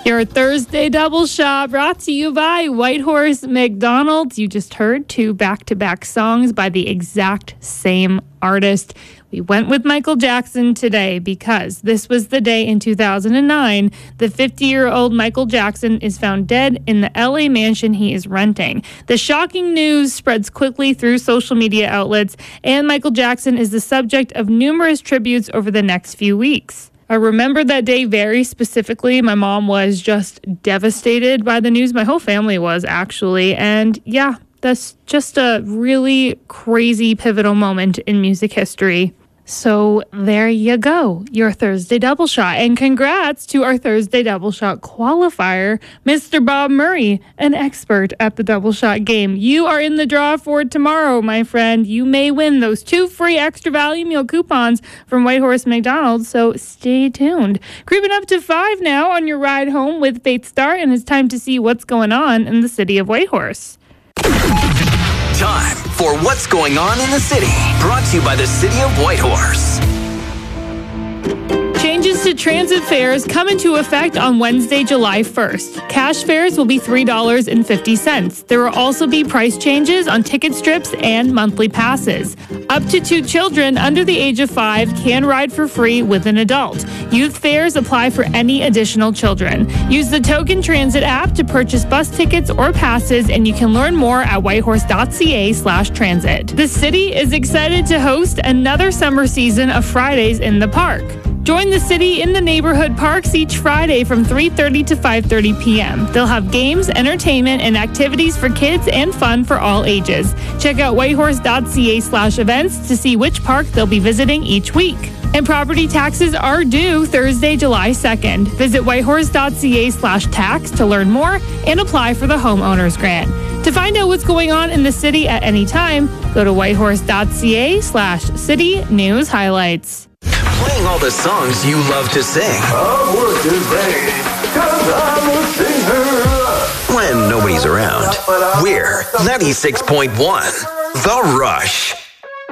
Your Thursday double shot brought to you by Whitehorse McDonald's. You just heard two back-to-back songs by the exact same artist. We went with Michael Jackson today because this was the day in 2009 the 50-year-old Michael Jackson is found dead in the LA mansion he is renting. The shocking news spreads quickly through social media outlets, and Michael Jackson is the subject of numerous tributes over the next few weeks. I remember that day very specifically. My mom was just devastated by the news. My whole family was, actually. And yeah, that's just a really crazy pivotal moment in music history. So there you go, your Thursday double shot. And congrats to our Thursday double shot qualifier, Mr. Bob Murray, an expert at the double shot game. You are in the draw for tomorrow, my friend. You may win those 2 free extra value meal coupons from Whitehorse McDonald's, so stay tuned. Creeping up to 5 now on your ride home with Faith Star, and it's time to see what's going on in the city of Whitehorse. Time for What's Going On in the City, brought to you by the City of Whitehorse. Changes to transit fares come into effect on Wednesday, July 1st. Cash fares will be $3.50. There will also be price changes on ticket strips and monthly passes. Up to 2 children under the age of 5 can ride for free with an adult. Youth fares apply for any additional children. Use the Token Transit app to purchase bus tickets or passes, and you can learn more at whitehorse.ca/transit. The city is excited to host another summer season of Fridays in the Park. Join the city in the neighborhood parks each Friday from 3:30 to 5:30 p.m. They'll have games, entertainment, and activities for kids and fun for all ages. Check out whitehorse.ca/events to see which park they'll be visiting each week. And property taxes are due Thursday, July 2nd. Visit whitehorse.ca/tax to learn more and apply for the homeowner's grant. To find out what's going on in the city at any time, go to whitehorse.ca/city news highlights. Playing all the songs you love to sing. I'm working late, 'cause I'm a singer. When nobody's around, we're 96.1 The Rush.